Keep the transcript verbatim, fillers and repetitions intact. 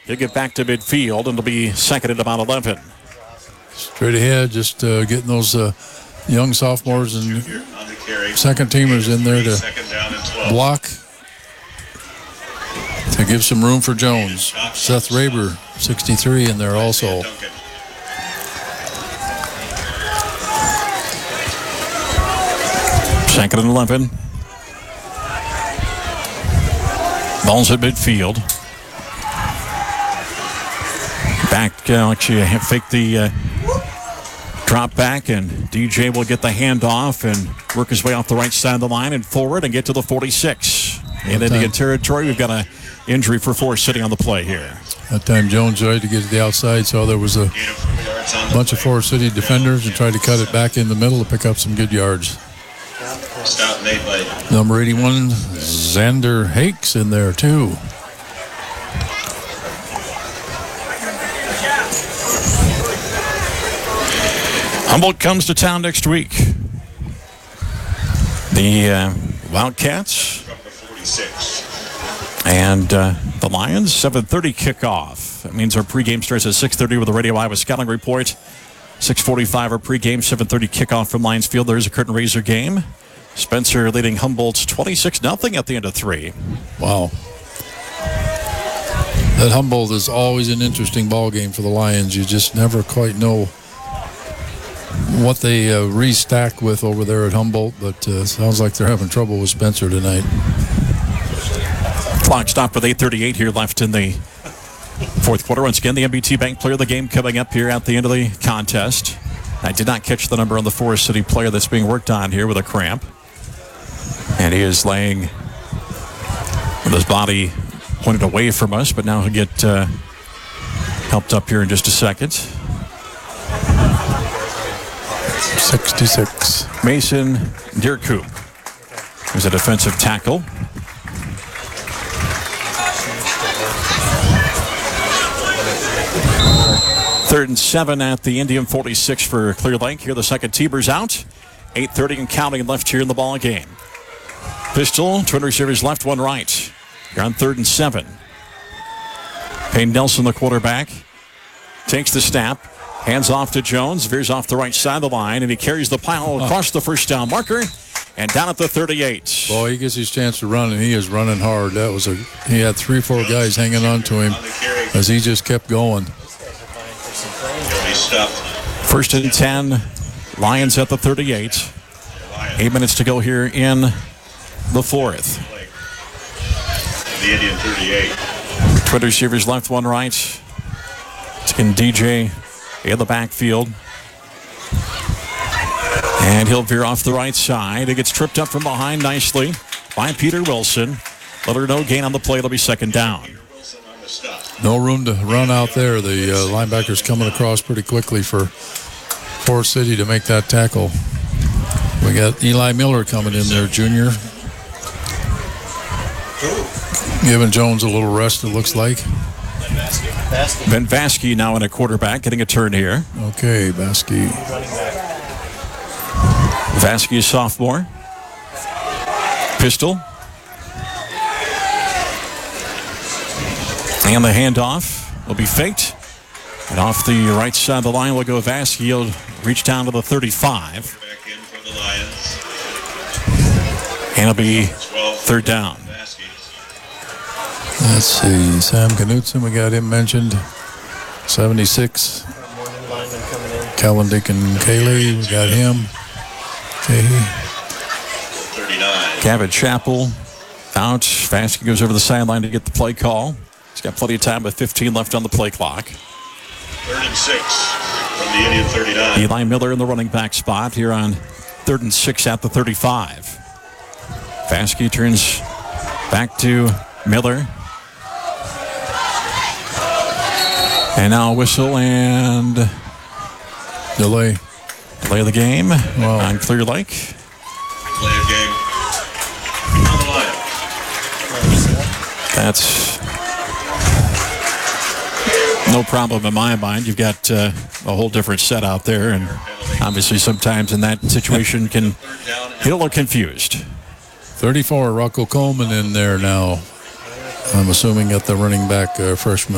He'll get back to midfield, and it'll be second at about eleven. Straight ahead, just uh, getting those uh, young sophomores and second teamers in there to block, to give some room for Jones. Seth Raber, sixty-three, in there also. Second and eleven. Ball's at midfield. Back, uh, actually, fake the uh, drop back, and D J will get the handoff and work his way off the right side of the line and forward and get to the forty-six. In Indian territory, we've got an injury for Forest City on the play here. That time Jones tried to get to the outside, saw there was a bunch of Forest City defenders and tried to cut it back in the middle to pick up some good yards. Stop made by Number eighty-one, Xander Hakes, in there too. Humboldt comes to town next week. The uh, Wildcats and uh, the Lions, seven thirty kickoff. That means our pregame starts at six thirty with the Radio Iowa Scouting Report. six forty-five our pregame, seven thirty kickoff from Lions Field. There's a curtain raiser game. Spencer leading Humboldt twenty-six nothing at the end of three. Wow. That Humboldt is always an interesting ball game for the Lions. You just never quite know what they uh, restack with over there at Humboldt, but uh, sounds like they're having trouble with Spencer tonight. Clock stopped with eight thirty-eight here left in the fourth quarter. Once again, the M B T Bank player of the game coming up here at the end of the contest. I did not catch the number on the Forest City player that's being worked on here with a cramp. And he is laying with his body pointed away from us, but now he'll get uh, helped up here in just a second. sixty-six. Mason Deerkoop, who's a defensive tackle. Third and seven at the Indian forty-six for Clear Lake. Here the second T-Bir's out. eight thirty and counting left here in the ball game. Pistol, twin receivers left, one right. You're on third and seven. Payne Nelson, the quarterback, takes the snap, hands off to Jones, veers off the right side of the line, and he carries the pile across the first down marker and down at the thirty-eight. Boy, he gets his chance to run, and he is running hard. That was a he had three, four guys hanging on to him as he just kept going. First and ten, Lions at the thirty-eight. Eight minutes to go here in the fourth. the Indian thirty-eight. Twin receivers left, one right. Taking D J in the backfield. And he'll veer off the right side. It gets tripped up from behind nicely by Peter Wilson. Little or no gain on the play. It'll be second down. No room to run out there. The uh, linebackers coming across pretty quickly for Forest City to make that tackle. We got Eli Miller coming in there, junior. Giving Jones a little rest, it looks like. Ben Vasky now in a quarterback, getting a turn here. Okay, Vasky. Vasky is sophomore. Pistol. And the handoff will be faked. And off the right side of the line will go Vasky. He'll reach down to the thirty-five. Back in for the Lions. And it'll be third down. Let's see. Sam Knutson, we got him mentioned. seventy-six. Calvin Dickin Cayley, we got him. Okay. thirty-nine. Gavin Chappell out. Vasky goes over the sideline to get the play call. He's got plenty of time with fifteen left on the play clock. Third and six from the Indian thirty-nine. Eli Miller in the running back spot here on third and six at the thirty-five. Vasky turns back to Miller. And now a whistle and delay. Delay of the game wow. on Clear Lake. Delay of game on the line. That's no problem in my mind. You've got uh, a whole different set out there, and obviously sometimes in that situation can get a little confused. thirty-four, Rocco Coleman in there now. I'm assuming at the running back uh, freshman.